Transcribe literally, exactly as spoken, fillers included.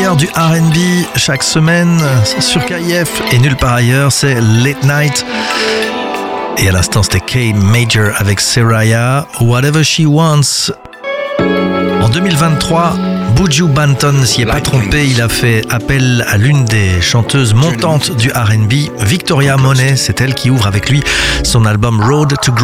meilleur du R and B chaque semaine sur K I F et nulle part ailleurs, c'est Late Night. Et à l'instant, c'était K Major avec Seraya, Whatever She Wants. En deux mille vingt-trois, Buju Banton ne s'y est pas trompé, il a fait appel à l'une des chanteuses montantes du R and B, Victoria Monet. C'est elle qui ouvre avec lui son album Road to